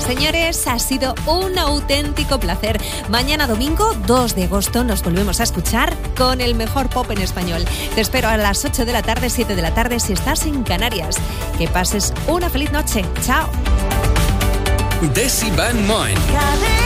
Señores, ha sido un auténtico placer. Mañana domingo, 2 de agosto, nos volvemos a escuchar con el mejor pop en español. Te espero a las 8 de la tarde, 7 de la tarde, si estás en Canarias. Que pases una feliz noche. Chao. Desi Van Moen.